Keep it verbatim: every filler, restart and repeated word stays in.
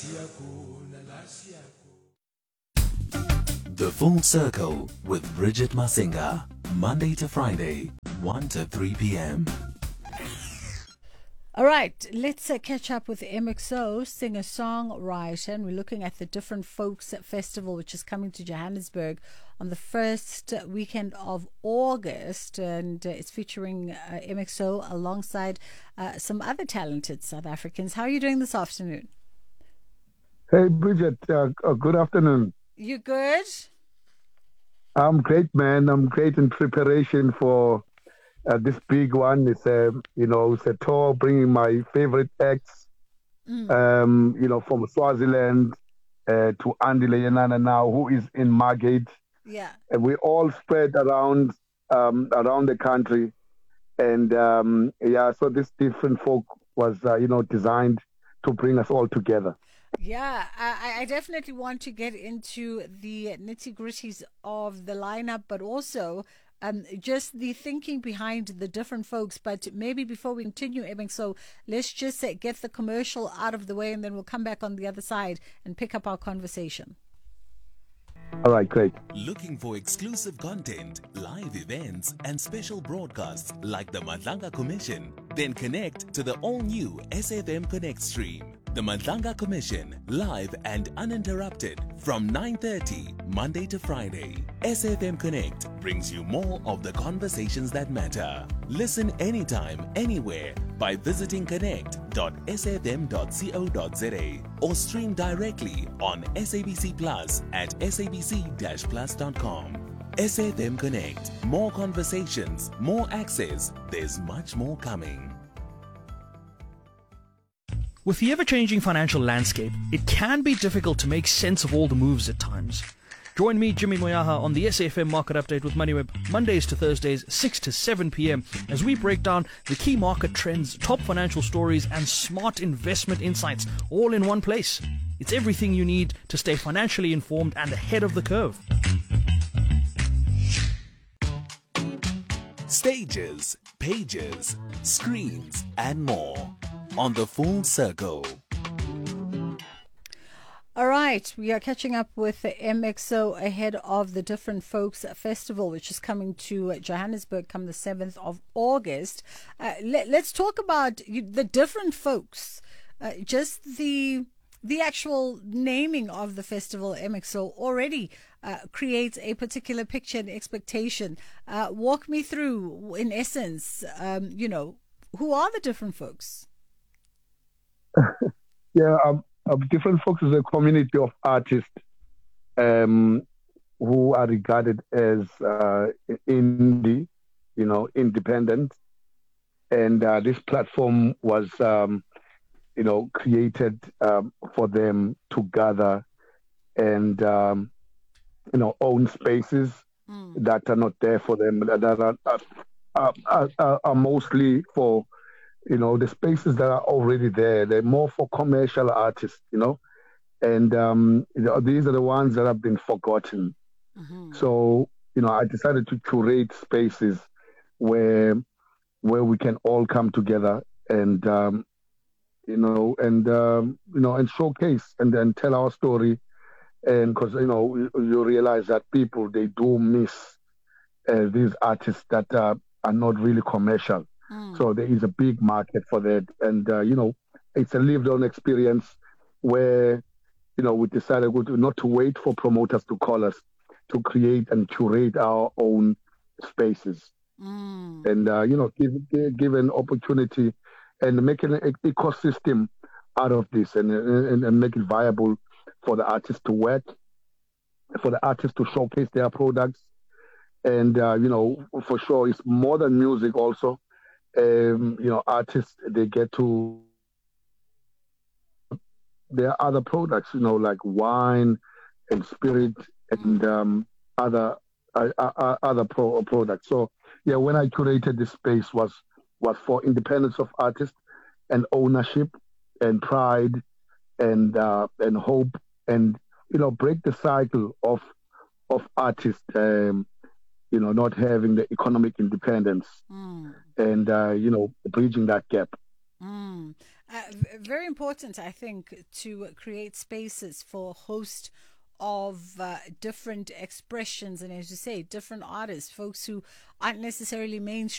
The Full Circle with Bridget Masinga, Monday to Friday, one to three p.m. All right, let's uh, catch up with M X O, singer-songwriter, and we're looking at the Different Folks Festival, which is coming to Johannesburg on the first weekend of August, and uh, it's featuring uh, M X O alongside uh, some other talented South Africans. How are you doing this afternoon? Hey, Bridget, uh, uh, good afternoon. You good? I'm great, man. I'm great in preparation for uh, this big one. It's a, you know, it's a tour bringing my favorite acts, mm. um, you know, from Swaziland uh, to Andy Leyenana now, who is in Margate. Yeah. And we all spread around um, around the country, and um, yeah, so this Different Folk was, uh, you know, designed to bring us all together. Yeah, I, I definitely want to get into the nitty-gritties of the lineup, but also um, just the thinking behind the Different Folks. But maybe before we continue, Eben, so let's just uh, get the commercial out of the way, and then we'll come back on the other side and pick up our conversation. All right, great. Looking for exclusive content, live events, and special broadcasts like the Madlanga Commission? Then connect to the all-new S F M Connect stream. The Madlanga Commission, live and uninterrupted from nine thirty, Monday to Friday. S F M Connect brings you more of the conversations that matter. Listen anytime, anywhere by visiting connect dot s f m dot co dot z a or stream directly on S A B C Plus at s a b c dash plus dot com. S F M Connect. More conversations, more access. There's much more coming. With the ever-changing financial landscape, it can be difficult to make sense of all the moves at times. Join me, Jimmy Moyaha, on the S A F M Market Update with MoneyWeb, Mondays to Thursdays, six to seven p.m, as we break down the key market trends, top financial stories, and smart investment insights, all in one place. It's everything you need to stay financially informed and ahead of the curve. Stages, pages, screens, and more on The Full Circle. All right, we are catching up with the M X O ahead of the Different Folks Festival, which is coming to Johannesburg come the seventh of August. Uh, let, let's talk about the Different Folks, uh, just the the actual naming of the festival. M X O already uh, creates a particular picture and expectation. Uh, walk me through, in essence, um, you know, who are the Different Folks? yeah, um, uh, Different Folks is a community of artists um, who are regarded as uh, indie, you know, independent. And uh, this platform was, um, you know, created um, for them to gather and, um, you know, own spaces mm. that are not there for them, that are, are, are, are, are mostly for, you know, the spaces that are already there. They're more for commercial artists, you know, and um, you know, these are the ones that have been forgotten. Mm-hmm. So, you know, I decided to curate spaces where where we can all come together and, um, you know, and um, you know, and showcase and then tell our story. And because you know, you, you realize that people, they do miss uh, these artists that uh, are not really commercial. Mm. So there is a big market for that. And, uh, you know, it's a lived-on experience where, you know, we decided not to wait for promoters to call us, to create and curate our own spaces. Mm. And, uh, you know, give, give an opportunity and make an ecosystem out of this and, and, and make it viable for the artists to work, for the artists to showcase their products. And, uh, you know, for sure, it's more than music also. Um, you know, artists, they get to, there are other products, you know, like wine and spirit and um, other uh, uh, other pro- products. So, yeah, when I curated this space was was for independence of artists and ownership and pride and uh, and hope and, you know, break the cycle of of artists, um, you know, not having the economic independence. Mm. And, uh, you know, bridging that gap. Mm. Uh, v- very important, I think, to create spaces for host of uh, different expressions and, as you say, different artists, folks who aren't necessarily mainstream